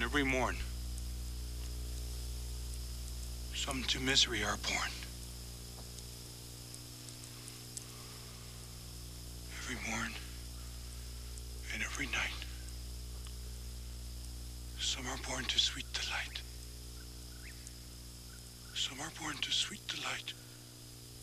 every morn, some to misery are born. Every morn and every night, some are born to sweet delight. Some are born to sweet delight.